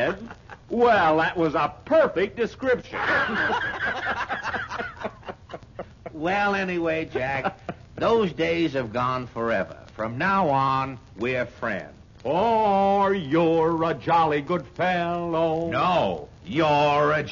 Yes. Well, that was a perfect description. Well, anyway, Jack, those days have gone forever. From now on, we're friends. Oh, you're a jolly good fellow. No, you're a